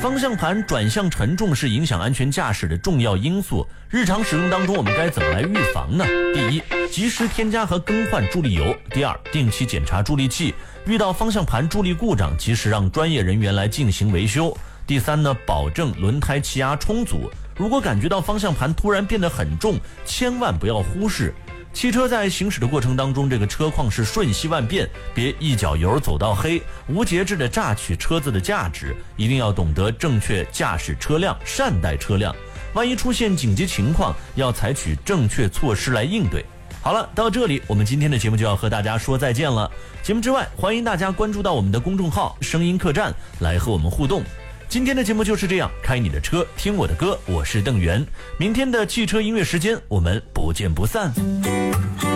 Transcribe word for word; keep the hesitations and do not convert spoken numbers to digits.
方向盘转向沉重是影响安全驾驶的重要因素，日常使用当中我们该怎么来预防呢？第一，及时添加和更换助力油；第二，定期检查助力器，遇到方向盘助力故障，及时让专业人员来进行维修；第三呢，保证轮胎气压充足，如果感觉到方向盘突然变得很重，千万不要忽视。汽车在行驶的过程当中，这个车况是瞬息万变，别一脚油走到黑，无节制的榨取车子的价值，一定要懂得正确驾驶车辆，善待车辆。万一出现紧急情况，要采取正确措施来应对。好了，到这里我们今天的节目就要和大家说再见了。节目之外，欢迎大家关注到我们的公众号声音客栈来和我们互动。今天的节目就是这样，开你的车，听我的歌，我是邓源。明天的汽车音乐时间，我们不见不散。